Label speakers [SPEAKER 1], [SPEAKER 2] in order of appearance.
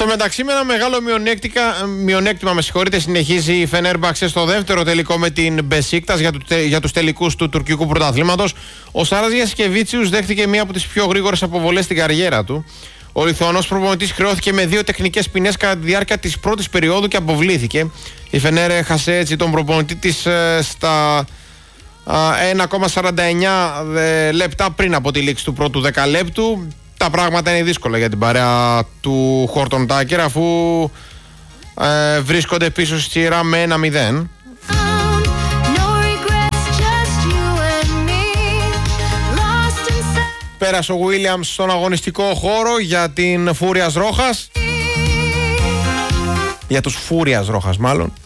[SPEAKER 1] Στο μεταξύ, με ένα μεγάλο μειονέκτημα, συνεχίζει η Φενέρμπαξε στο δεύτερο τελικό με την Μπεσίκτας για τους τελικούς του τουρκικού πρωταθλήματος. Ο Σάρας Γιασκεβίτσιους δέχτηκε μία από τις πιο γρήγορες αποβολές στην καριέρα του. Ο Λιθουανός προπονητής χρεώθηκε με 2 τεχνικές ποινές κατά τη διάρκεια της πρώτης περίοδου και αποβλήθηκε. Η Φενέρ έχασε έτσι τον προπονητή της στα 1,49 λεπτά πριν από τη λήξη του πρώτου δεκαλέπτου. Τα πράγματα είναι δύσκολα για την παρέα του Χόρτον Τάκερ, αφού βρίσκονται πίσω στη σειρά με 1-0. Πέρασε ο Williams στον αγωνιστικό χώρο για την Φούριας Ρόχας. Για τους Φούριας Ρόχας μάλλον.